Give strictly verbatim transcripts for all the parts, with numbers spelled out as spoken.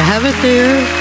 have it there.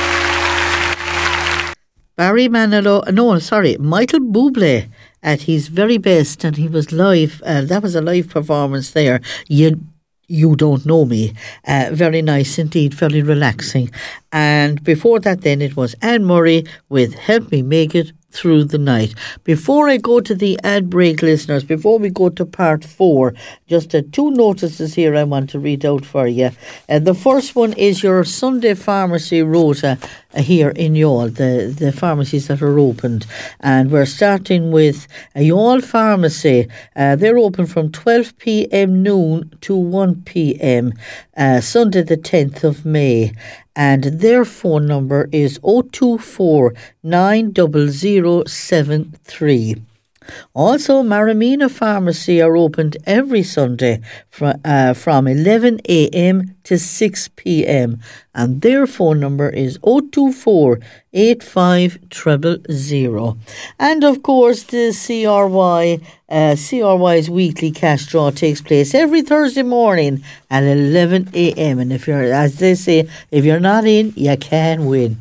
Barry Manilow, no, sorry, Michael Bublé at his very best, and he was live. Uh, that was a live performance there. You, you don't know me. Uh, very nice indeed, very relaxing. And before that, then it was Anne Murray with "Help Me Make It Through the Night." Before I go to the ad break, listeners, before we go to part four, just uh, two notices here I want to read out for you. Uh, the first one is your Sunday pharmacy rota uh, here in Youghal, the, the pharmacies that are opened. And we're starting with a Youghal pharmacy. Uh, they're open from twelve p.m. noon to one p.m. Uh, Sunday the tenth of May. And their phone number is oh two four, nine zero zero seven three. Also, Maramina Pharmacy are opened every Sunday fr- uh, from eleven a.m. to six p.m. and their phone number is oh two four, eight five zero zero zero. And of course, the C R Y, uh, C R Y's weekly cash draw takes place every Thursday morning at eleven a.m. And if you're, as they say, if you're not in, you can win.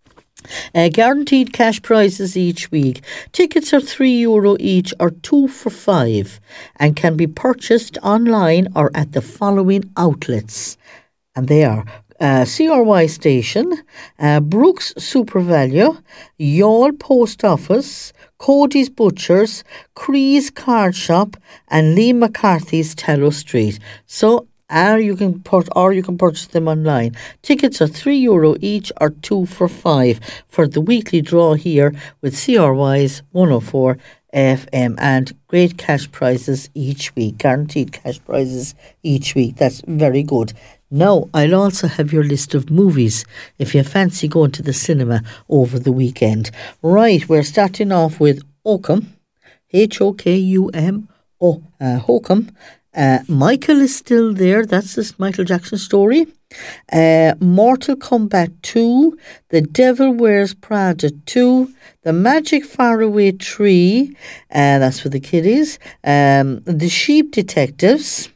Uh, guaranteed cash prizes each week. Tickets are three euro each or two for five and can be purchased online or at the following outlets. And they are uh, C R Y Station, uh, Brooks SuperValu, Youghal Post Office, Cody's Butchers, Cree's Card Shop and Lee McCarthy's Tallow Street. So Or you can put, or you can purchase them online. Tickets are three euro each, or two for five for the weekly draw here with C R Y's one oh four F M, and great cash prizes each week, guaranteed cash prizes each week. That's very good. Now, I'll also have your list of movies if you fancy going to the cinema over the weekend. Right, we're starting off with Hokum, H O K U M, oh, uh, Hokum. Uh, Michael is still there. That's this Michael Jackson story. Uh, Mortal Kombat two. The Devil Wears Prada two. The Magic Faraway three. Uh, that's for the kiddies. Um, the Sheep Detectives.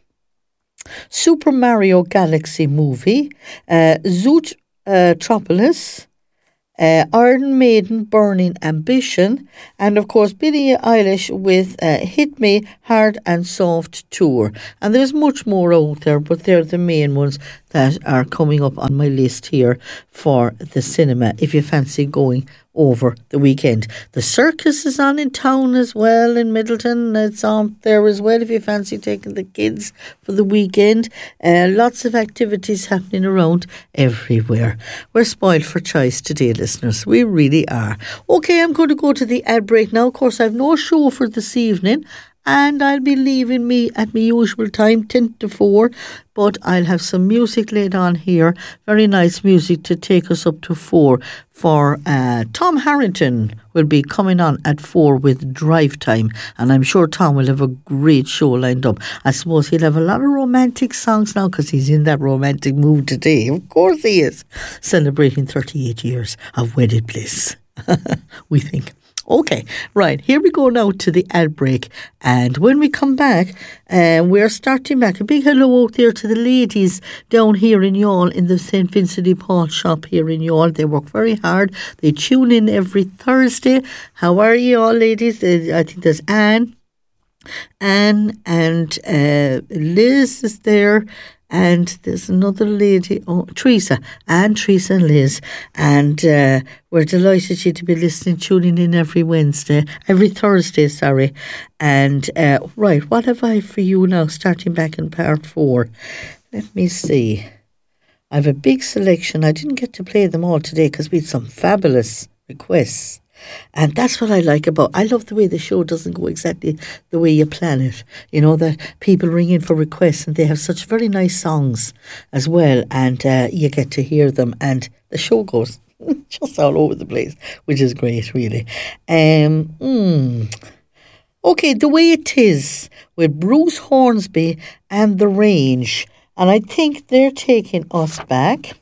Super Mario Galaxy movie. Uh, Zootropolis. Uh, Iron Maiden, Burning Ambition, and of course Billie Eilish with uh, Hit Me Hard and Soft Tour. And there's much more out there, but they're the main ones that are coming up on my list here for the cinema if you fancy going over the weekend. The circus is on in town as well in Middleton. It's on there as well if you fancy taking the kids for the weekend. Uh, lots of activities happening around everywhere. We're spoiled for choice today, listeners. We really are. Okay, I'm going to go to the ad break now. Of course, I've no show for this evening, and I'll be leaving me at my usual time, ten to four, but I'll have some music laid on here, very nice music to take us up to four, for uh, Tom Harrington will be coming on at four with Drive Time, and I'm sure Tom will have a great show lined up. I suppose he'll have a lot of romantic songs now because he's in that romantic mood today. Of course he is, celebrating thirty-eight years of wedded bliss, we think. Okay, right, here we go now to the ad break, and when we come back, uh, we're starting back. A big hello out there to the ladies down here in Youghal in the Saint Vincent de Paul shop here in Youghal. They work very hard. They tune in every Thursday. How are you all, ladies? Uh, I think there's Anne, Anne and uh, Liz is there. And there's another lady, oh, Teresa, and Teresa and Liz. And uh, we're delighted you to be listening, tuning in every Wednesday, every Thursday, sorry. And, uh, right, what have I for you now, starting back in part four? Let me see. I have a big selection. I didn't get to play them all today because we had some fabulous requests. And that's what I like about, I love the way the show doesn't go exactly the way you plan it. You know, that people ring in for requests and they have such very nice songs as well, and uh, you get to hear them, and the show goes just all over the place, which is great, really. Um, mm. Okay, The Way It Is with Bruce Hornsby and The Range. And I think they're taking us back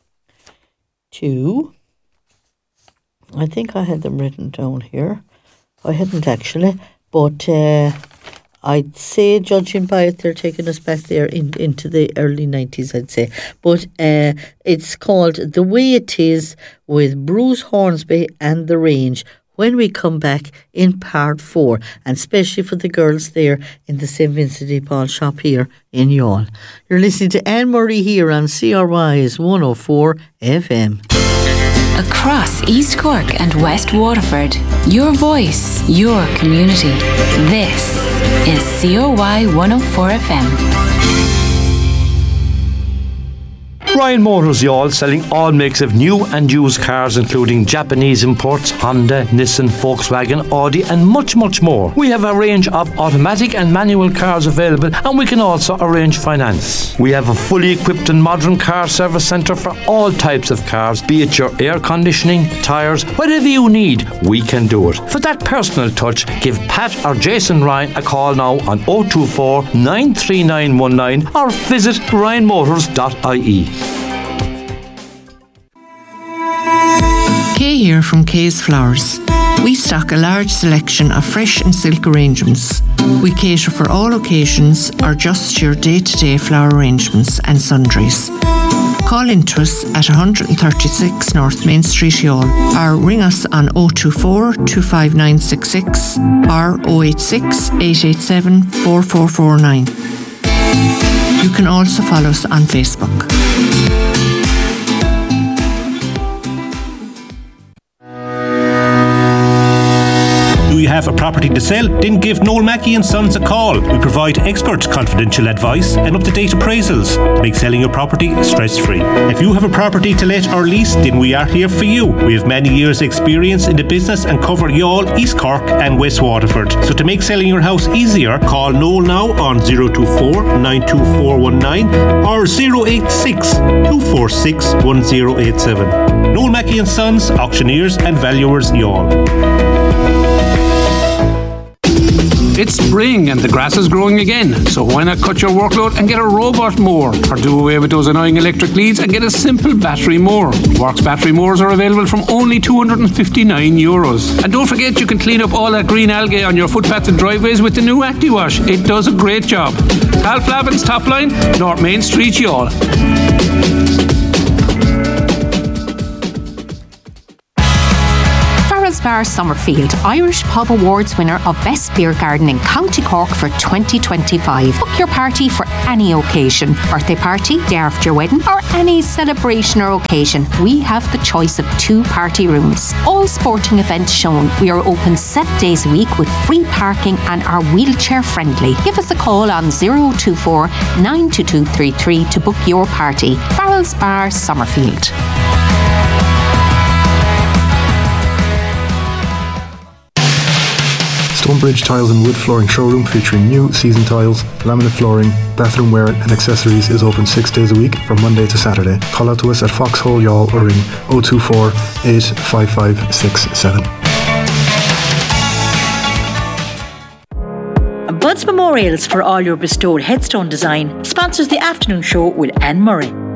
to... I think I had them written down here. I hadn't actually, but uh, I'd say, judging by it, they're taking us back there in, into the early nineties, I'd say. But uh, it's called The Way It Is with Bruce Hornsby and The Range when we come back in part four, and especially for the girls there in the Saint Vincent de Paul shop here in Youghal. You're listening to Anne Murray here on C R Y's one oh four F M. Across East Cork and West Waterford, your voice, your community. This is C O Y one oh four F M. Ryan Motors Youghal, selling all makes of new and used cars, including Japanese imports, Honda, Nissan, Volkswagen, Audi and much, much more. We have a range of automatic and manual cars available, and we can also arrange finance. We have a fully equipped and modern car service centre for all types of cars, be it your air conditioning, tyres, whatever you need, we can do it. For that personal touch, give Pat or Jason Ryan a call now on oh two four, nine three nine one nine or visit ryan motors dot I E. Kay here from Kay's Flowers. We stock a large selection of fresh and silk arrangements. We cater for all occasions or just your day-to-day flower arrangements and sundries. Call into us at one thirty-six North Main Street, Youghal, or ring us on oh two four, two five nine six six or oh eight six, eight eight seven, four four four nine. You can also follow us on Facebook. Do you have a property to sell? Then give Noel Mackey and Sons a call. We provide expert confidential advice and up-to-date appraisals to make selling your property stress-free. If you have a property to let or lease, then we are here for you. We have many years' experience in the business and cover Youghal, East Cork and West Waterford. So to make selling your house easier, call Noel now on oh two four, nine two four one nine or oh eight six, two four six, one oh eight seven. Noel Mackey and Sons, auctioneers and valuers, Youghal. It's spring and the grass is growing again, so why not cut your workload and get a robot mower, or do away with those annoying electric leads and get a simple battery mower. Works battery mowers are available from only two hundred fifty-nine euros. And don't forget, you can clean up all that green algae on your footpaths and driveways with the new ActiWash. It does a great job. Cal Flavin's top line, North Main Street, Youghal. Bar Summerfield, Irish Pub Awards winner of Best Beer Garden in County Cork for twenty twenty-five. Book your party for any occasion, birthday party, day after your wedding, or any celebration or occasion. We have the choice of two party rooms. All sporting events shown. We are open seven days a week with free parking and are wheelchair friendly. Give us a call on oh two four, nine two two three three to book your party. Farrell's Bar Summerfield. Stonebridge Tiles and Wood Flooring Showroom featuring new season tiles, laminate flooring, bathroom wear and accessories is open six days a week from Monday to Saturday. Call out to us at Foxhole Youghal or ring oh two four, eight five five six seven. Bud's Memorials for all your bestowed headstone design sponsors the afternoon show with Anne Murray.